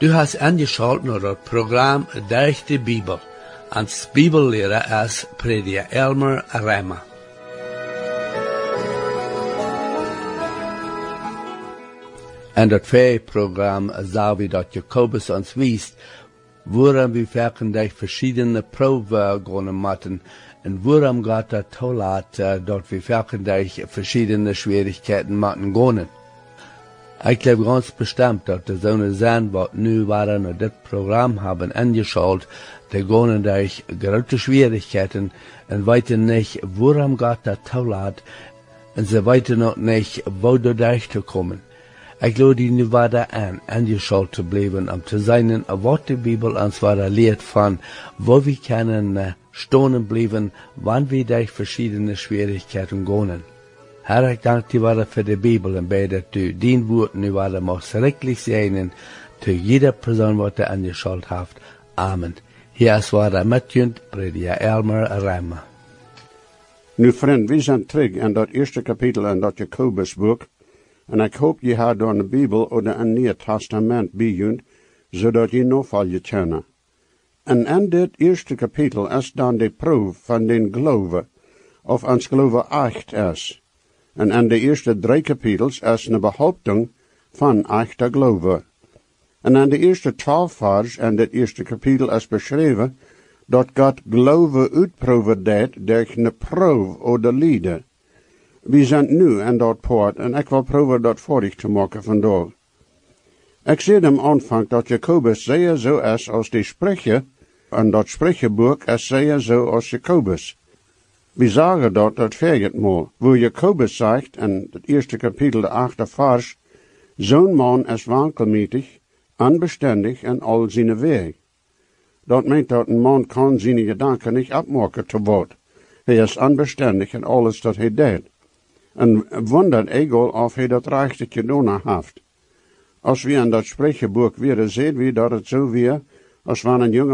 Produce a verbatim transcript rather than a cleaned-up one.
Du hast angeschaltet naar het programma Durch de Bibel. Als Bibellehrer is prediker Elmer Remmer. En dat programma zou we dat Jacobus ons wijst, waarom we verkendig verschillende proeven gaan moeten en waarom God dat toelaat, dat we verkendig verschillende schwierigkeiten moeten gaan. Ik glaube ganz bestimmt, dat de zonen zijn wat nu waren naar dit programma hebben angeschaut, die gaan durch grote schwierigkeiten en weten niet waarom God dat toelaat en ze weten nog niet wo dadurch te komen. Ik glaube, die nu waren aan angeschaut te blijven om te zijn wat de Bibel ons waren leert van, wo we kunnen uh, stonen blijven, wanneer we durch verschillende schwierigkeiten gaan. Herr, ik dank die waren voor de Bibel en bij dat u dien woord nu waren mag schrikkelijk zijn te jeder persoon wat er angeschaut heeft. Amen. Hier is waar met je, prediker Elmer Remmer. Nu vriend, we zijn terug in dat eerste kapitel in dat Jacobusboek. En ik hoop je hebt door de Bibel of een Nieuw Testament bij je, zodat je nog al je kennen. En in dit eerste kapitel is dan de proef van den geloven, of ons geloven echt is. En in de eerste drie kapitels is een behaupting van echte geloven. En in de eerste twaalf vers in dit eerste kapitel is beschreven dat God geloven uitproeven deed door een proef of de lieden. We zijn nu in dat poort en ik wil proberen dat voordig te maken vandaag. Ik zie am aanvang dat Jacobus zeer zo is als die sprecher, en dat sprecherboek is zeer zo als Jacobus. We zeggen dat dat vergeet mal, wo Jacobus zegt in het eerste kapitel de achte vers, zo'n man is wankelmietig, onbestendig en al zijn weg. Dat meent dat een man kan zijn gedanken niet opmaken te woord. Hij is onbestendig in alles dat hij deed. En wondert egal of hij dat rechte gedaan heeft. Als we in dat sprecherboek weer zien we dat het zo weer, als wanneer een jonge